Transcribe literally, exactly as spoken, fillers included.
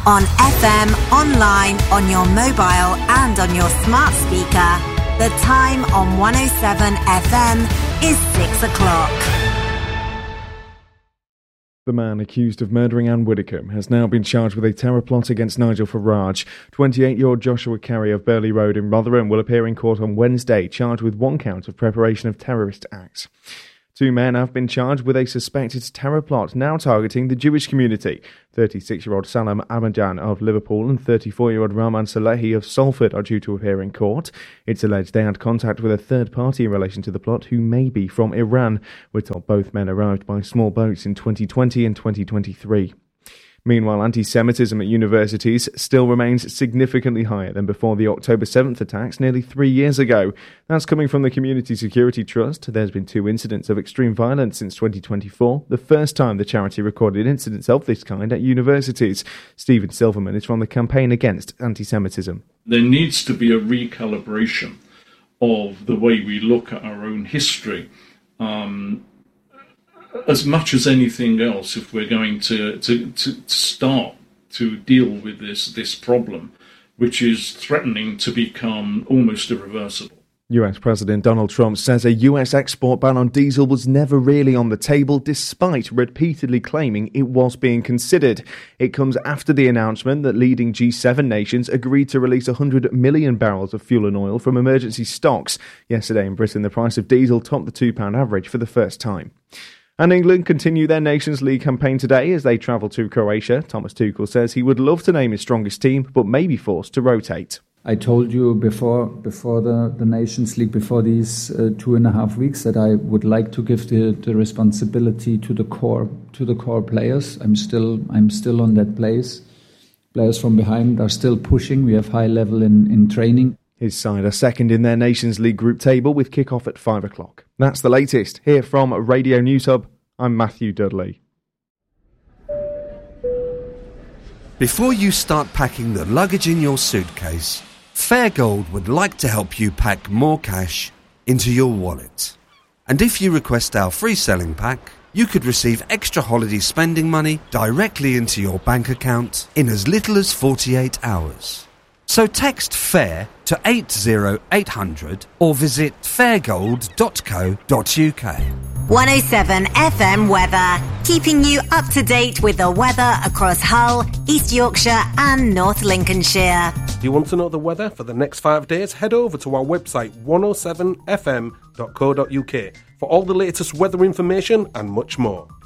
On F M, online, on your mobile and on your smart speaker. The time on one oh seven F M is six o'clock. The man accused of murdering Anne Widdecombe has now been charged with a terror plot against Nigel Farage. twenty-eight-year-old Joshua Carey of Burley Road in Rotherham will appear in court on Wednesday, charged with one count of preparation of terrorist acts. Two men have been charged with a suspected terror plot now targeting the Jewish community. thirty-six-year-old Salam Ahmadjan of Liverpool and thirty-four-year-old Rahman Salehi of Salford are due to appear in court. It's alleged they had contact with a third party in relation to the plot who may be from Iran. We're told both men arrived by small boats in twenty twenty and twenty twenty-three. Meanwhile, anti-Semitism at universities still remains significantly higher than before the October seventh attacks nearly three years ago. That's coming from the Community Security Trust. There's been two incidents of extreme violence since twenty twenty-four, the first time the charity recorded incidents of this kind at universities. Stephen Silverman is from the Campaign Against Anti-Semitism. There needs to be a recalibration of the way we look at our own history. Um, as much as anything else, if we're going to, to, to start to deal with this, this problem, which is threatening to become almost irreversible. U S President Donald Trump says a U S export ban on diesel was never really on the table, despite repeatedly claiming it was being considered. It comes after the announcement that leading G seven nations agreed to release one hundred million barrels of fuel and oil from emergency stocks. Yesterday in Britain, the price of diesel topped the two pound average for the first time. And England continue their Nations League campaign today as they travel to Croatia. Thomas Tuchel says he would love to name his strongest team, but may be forced to rotate. I told you before before the, the Nations League, before these uh, two and a half weeks, that I would like to give the, the responsibility to the core to the core players. I'm still I'm still on that place. Players from behind are still pushing. We have high level in, in training. His side are second in their Nations League group table with kick-off at five o'clock. That's the latest. Here from Radio News Hub, I'm Matthew Dudley. Before you start packing the luggage in your suitcase, Fairgold would like to help you pack more cash into your wallet. And if you request our free selling pack, you could receive extra holiday spending money directly into your bank account in as little as forty-eight hours. So text FAIR to eight oh eight hundred or visit fairgold dot co dot uk. one oh seven F M weather, keeping you up to date with the weather across Hull, East Yorkshire and North Lincolnshire. Do you want to know the weather for the next five days? Head over to our website one oh seven f m dot co dot uk for all the latest weather information and much more.